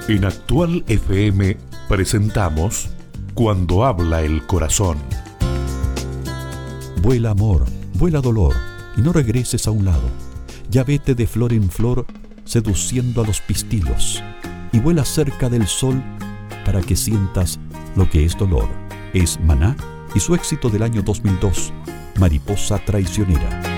En Actual FM presentamos Cuando habla el corazón. Vuela amor, vuela dolor, y no regreses a un lado. Ya vete de flor en flor, seduciendo a los pistilos, y vuela cerca del sol para que sientas lo que es dolor. Es Maná y su éxito del año 2002, Mariposa Traicionera.